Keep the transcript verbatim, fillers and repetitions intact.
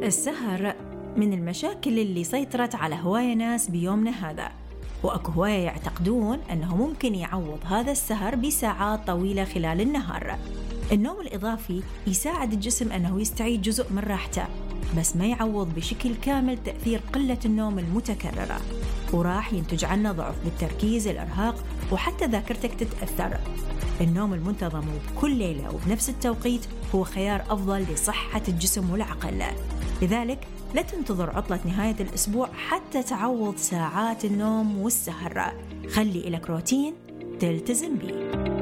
السهر من المشاكل اللي سيطرت على هواية ناس بيومنا هذا، وأكو هواية يعتقدون أنه ممكن يعوض هذا السهر بساعات طويلة خلال النهار. النوم الإضافي يساعد الجسم أنه يستعيد جزء من راحته، بس ما يعوض بشكل كامل تأثير قلة النوم المتكررة، وراح ينتج عنه ضعف بالتركيز، الإرهاق، وحتى ذاكرتك تتأثر. النوم المنتظم بكل ليلة وبنفس التوقيت هو خيار أفضل لصحة الجسم والعقل. لذلك لا تنتظر عطلة نهاية الأسبوع حتى تعوض ساعات النوم والسهر. خلي إلك روتين تلتزم بيه.